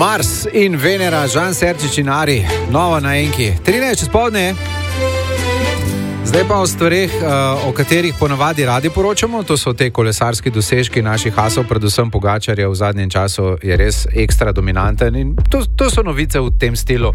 Mars in Venera, Žan Serčič in Ari, novo na enki. 13 čez povdne. Zdaj pa o stvareh, o katerih ponavadi radi poročamo, to so te kolesarski dosežki naših asov, predvsem Pogačarja v zadnjem času je res ekstra dominanten in to so novice v tem stilu.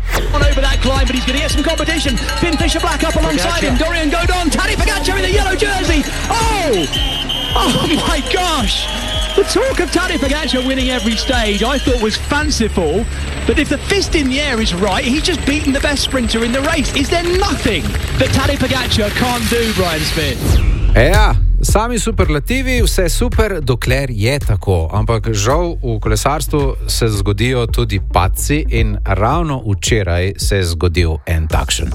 Oh my gosh! The talk of Tadej Pogačar winning every stage I thought was fanciful, but if the fist in the air is right, he's just beaten the best sprinter in the race. Is there nothing that Tadej Pogačar can't do, Brian Smith? Ja, sami superlativi, vse super, dokler je tako, ampak žal v kolesarstvu se zgodijo tudi padci in ravno včeraj se je zgodil en takšen.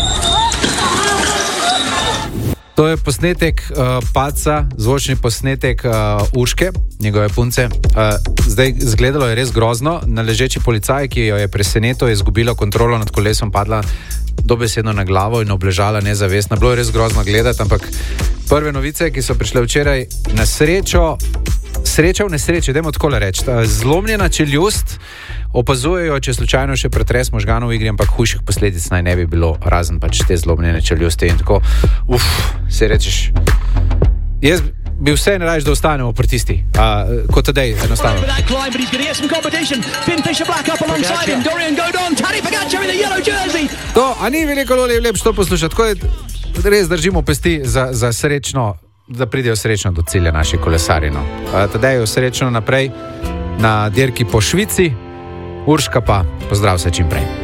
To je posnetek padca, zvočni posnetek Urške, njegove punce. Zdaj, izgledalo je res grozno. Na ležeči policaj, ki jo je presenetil, je izgubila kontrolo nad kolesom, padla dobesedno na glavo in obležala nezavestna. Bilo je res grozno gledati, ampak prve novice, ki so prišle včeraj, na sreča v nesreči, dajmo takole reči, zlomljena čeljust, opazujejo, če slučajno še pretres možganov v igri, ampak hujših posledic naj ne bi bilo, razen pač te zlomljene čeljusti in tako, se rečeš, jaz bi vse ne rajš, da ostanemo pri tisti, kot tedej, enostavno. To, a ni veliko lepš to poslušati, tako je, res držimo pesti za srečno, da pridejo srečno do cilja naši kolesari, no. Tedej srečno naprej na dirki po Švici, Urška pa pozdrav se čim prej.